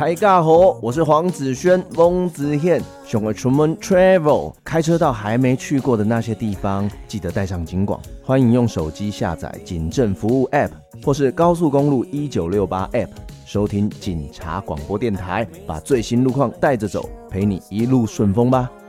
大家好，我是黄子轩，翁子宪，想要出门 travel， 开车到还没去过的那些地方，记得带上警广。欢迎用手机下载警政服务 App， 或是高速公路1968 App， 收听警察广播电台，把最新路况带着走，陪你一路顺风吧。